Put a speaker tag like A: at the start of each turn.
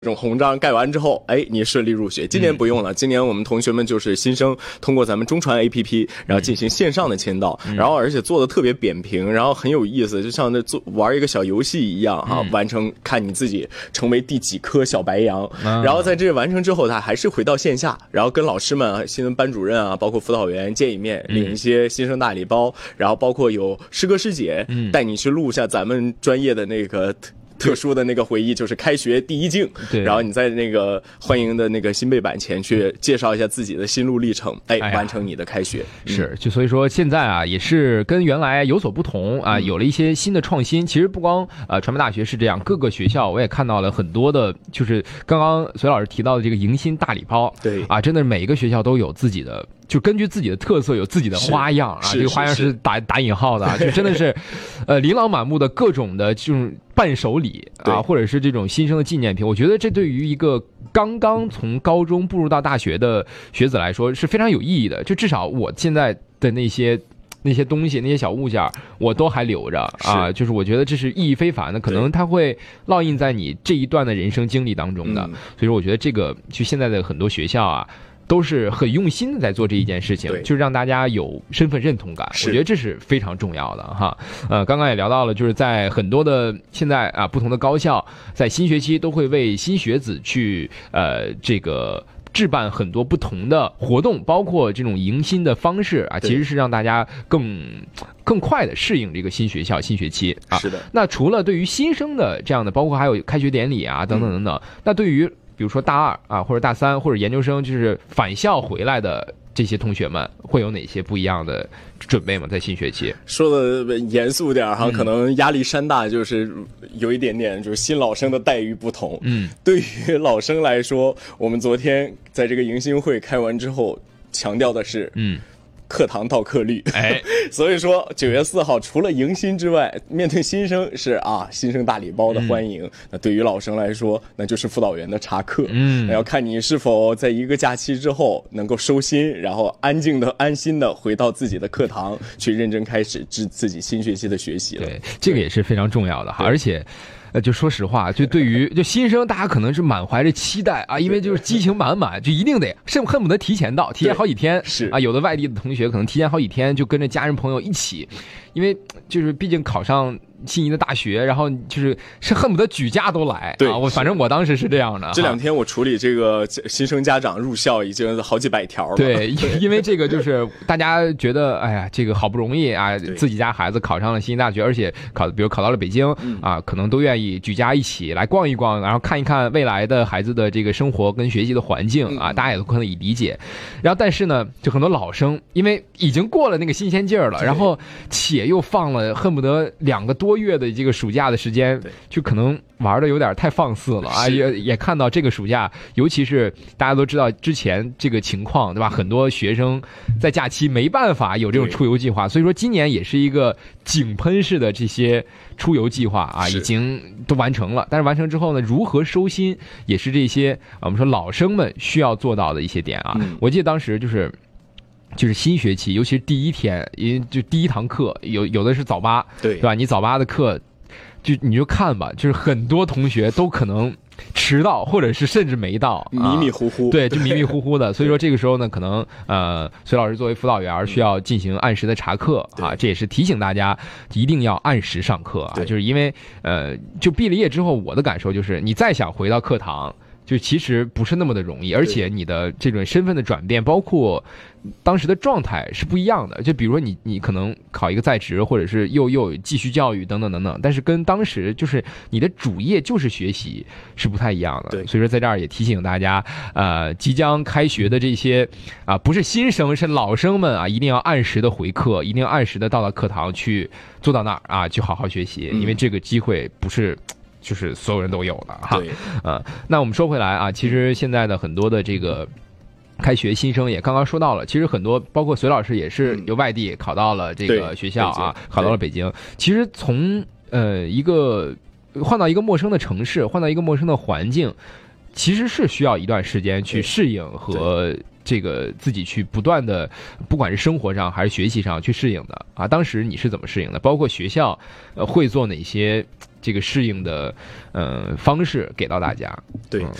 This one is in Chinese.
A: 这种红章盖完之后，你顺利入学。今年不用了，今年我们同学们就是新生通过咱们中传 APP， 然后进行线上的签到，然后而且做的特别扁平，然后很有意思，就像玩一个小游戏一样哈，完成看你自己成为第几颗小白羊，然后在这完成之后，他还是回到线下，然后跟老师们、新闻班主任啊，包括辅导员见一面，领一些新生大礼包，然后包括有师哥师姐带你去录下咱们专业的那个。特殊的那个回忆就是开学第一镜，然后你在那个欢迎的那个新背板前去介绍一下自己的心路历程，完成你的开学。
B: 是，就所以说现在啊，也是跟原来有所不同啊，有了一些新的创新。其实不光传媒大学是这样，各个学校我也看到了很多的，就是刚刚隋老师提到的这个迎新大礼包，
A: 对啊，
B: 真的是每一个学校都有自己的。就根据自己的特色有自己的花样啊，这个花样是打引号的啊，就真的是，琳琅满目的各种的这种伴手礼啊，或者是这种新生的纪念品。我觉得这对于一个刚刚从高中步入到大学的学子来说是非常有意义的。就至少我现在的那些东西那些小物件我都还留着啊，就是我觉得这是意义非凡的，可能它会烙印在你这一段的人生经历当中的。所以说我觉得这个就现在的很多学校啊。都是很用心的在做这一件事情，就是让大家有身份认同感，我觉得这是非常重要的哈。刚刚也聊到了，就是在很多的现在啊不同的高校，在新学期都会为新学子去这个置办很多不同的活动，包括这种迎新的方式啊，其实是让大家更快的适应这个新学校新学期啊。
A: 是的。那
B: 除了对于新生的这样的，包括还有开学典礼啊等等等等，那对于比如说大二啊，或者大三，或者研究生，就是返校回来的这些同学们，会有哪些不一样的准备吗？在新学期
A: 说的严肃点哈，可能压力山大，就是有一点点，就是新老生的待遇不同。对于老生来说，我们昨天在这个迎新会开完之后，强调的是，课堂到课率，所以说9月4号除了迎新之外，面对新生是新生大礼包的欢迎。那对于老生来说，那就是辅导员的查课。那要看你是否在一个假期之后能够收心，然后安心的回到自己的课堂，去认真开始自己新学期的学习了。
B: 对，这个也是非常重要的哈，而且。就说实话，就对于就新生，大家可能是满怀着期待啊，因为就是激情满满，就一定得恨不得提前到，提前好几天。
A: 是
B: 啊，有的外地的同学可能提前好几天就跟着家人朋友一起，因为就是毕竟考上心仪的大学，然后就是恨不得举家都来。
A: 对
B: 啊，反正我当时是这样的。
A: 这2天我处理这个新生家长入校已经好几百条了。
B: 对，因为这个就是大家觉得，哎呀，这个好不容易啊，自己家孩子考上了心仪大学，而且比如考到了北京啊，可能都愿意举家一起来逛一逛，然后看一看未来的孩子的这个生活跟学习的环境啊，大家也都可以理解。然后但是呢，就很多老生，因为已经过了那个新鲜劲儿了，然后且又放了恨不得2个多月的这个暑假的时间，就可能玩的有点太放肆了啊！也看到这个暑假，尤其是大家都知道之前这个情况，对吧？很多学生在假期没办法有这种出游计划，所以说今年也是一个井喷式的这些出游计划啊，已经都完成了。但是完成之后呢，如何收心，也是这些我们说老生们需要做到的一些点啊。我记得当时就是新学期，尤其是第一天，因为就第一堂课有的是早八，对吧？你早八的课，你就看吧，就是很多同学都可能迟到，或者是甚至没到，
A: 迷迷糊糊，
B: 对，就迷迷糊糊的。所以说这个时候呢，可能隋老师作为辅导员需要进行按时的查课啊，这也是提醒大家一定要按时上课啊，就是因为就毕了业之后，我的感受就是你再想回到课堂。就其实不是那么的容易，而且你的这种身份的转变，包括当时的状态是不一样的。就比如说你可能考一个在职，或者是又有继续教育等等等等，但是跟当时就是你的主业就是学习是不太一样的。
A: 对，
B: 所以说在这儿也提醒大家，即将开学的这些不是新生是老生们啊，一定要按时的回课，一定要按时的到课堂去坐到那儿啊，去好好学习，因为这个机会不是。就是所有人都有的哈，那我们说回来啊，其实现在的很多的这个开学新生也刚刚说到了，其实很多包括隋老师也是由外地考到了这个学校啊，考到了北京。其实从一个换到一个陌生的城市，换到一个陌生的环境，其实是需要一段时间去适应和这个自己去不断的，不管是生活上还是学习上去适应的啊。当时你是怎么适应的？包括学校会做哪些这个适应的方式给到大家。
A: 对，